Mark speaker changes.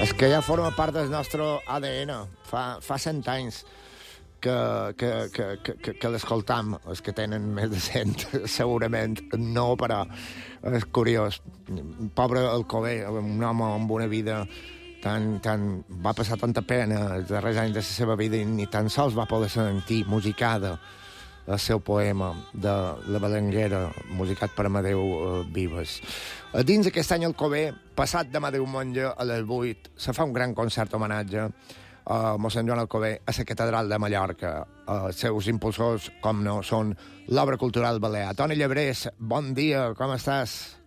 Speaker 1: És que ja forma part del nostre ADN. Fa 100 anys que l'escoltam, els que tenen més de 100, segurament no, però és curiós. Pobre Alcover, un home amb una vida va passar tanta pena els darrers anys de la seva vida i ni tan sols va poder sentir musicada el seu poema de la Belenguera, musicat per Amadeu Vives. Dins aquest any Alcover, passat demà diumenge a les 8, se fa un gran concert homenatge a mossèn Joan Alcover a la Catedral de Mallorca. Els seus impulsors, com no, són l'Obra Cultural Balear. Toni Llebrés, bon dia, com estàs?